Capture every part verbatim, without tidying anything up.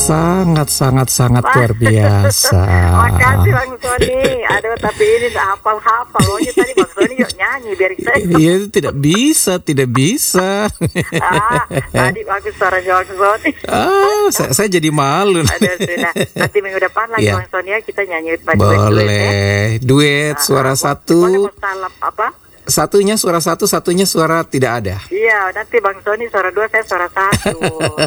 sangat sangat sangat luar biasa. Makasih Bang Sony. Aduh, tapi ini nggak hafal-hafal. Pokoknya tadi Bang Sony yuk nyanyi biar saya. Iya, tidak bisa, tidak bisa. Ah, tadi bagus suaranya Bang Sony. Ah, saya, saya jadi malu. Aduh, sudah. Nanti minggu depan lagi Ya. Bang Sony ya kita nyanyi duet Boleh. Duet suara Ah, satu. boleh mau salap apa? Satunya suara satu, satunya suara tidak ada. Iya, nanti Bang Sony suara dua, saya suara satu.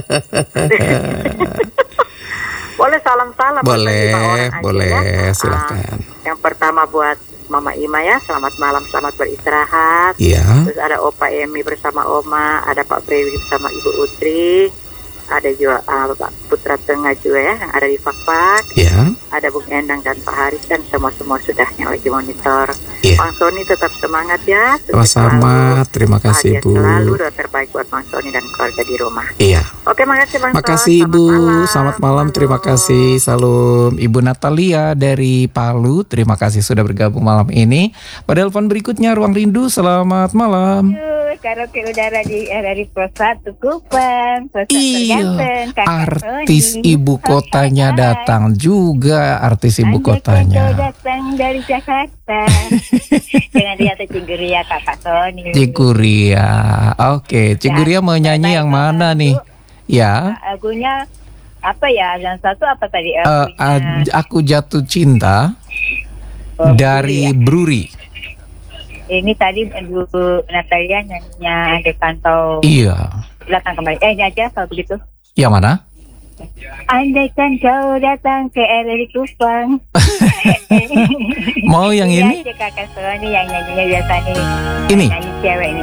Boleh salam-salam. buat Boleh, lima orang aja boleh, ya. silakan. Ah, yang pertama buat Mama Ima ya, selamat malam, selamat beristirahat. Iya. Terus ada Opa Emi bersama Oma, ada Pak Prewi bersama Ibu Utri, ada juga uh, Bapak Putra Tengah juga ya, yang ada di Fakfak. Iya. Ada Bung Endang dan Pak Haris dan semua-semua sudah yang lagi monitor. Iya. Bang Sony tetap semangat ya. Sama-sama, terima kasih bahagia Bu. Selalu doa terbaik buat Bang Sony dan keluarga di rumah. Iya. Oke, makasih Bang Sony. Makasih Selamat Ibu, malam. selamat malam, terima Halo. kasih. Salam Ibu Natalia dari Palu, terima kasih sudah bergabung malam ini. Pada telepon berikutnya Ruang Rindu, selamat malam. Karaoke udara di eh, dari Pos satu Kupang, Pos Iya, terganteng, Kakak artis Sony. ibu kotanya Hai, hai. datang juga, artis ibu Andai kau kotanya. datang dari Jakarta dengan dia atau Ciguria Kakak Sony. Ciguria, oke. Ciguria mau nyanyi yang mana nih? Ya, Lagunya apa ya? Yang satu apa tadi? eh, Lagunya ad- aku jatuh cinta Oh, dari Ciguria. Bruri. Ini tadi Bu Natalia nyanyinya Andai Kantau Iya, datang kembali. Eh, ini aja kalau begitu. yang mana? Andaikan kau datang ke R R I Kupang. Mau yang ini? Iya, Kakak Sony yang nyanyinya biasanya Ini? nyanyi cewek ini.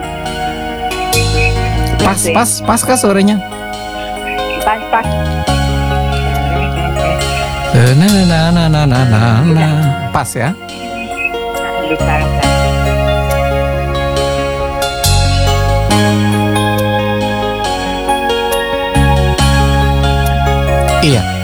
Pas, pas, pas kah suaranya? Pas, pas. Na na na na na na na na. Pas ya? Bisa. Iya.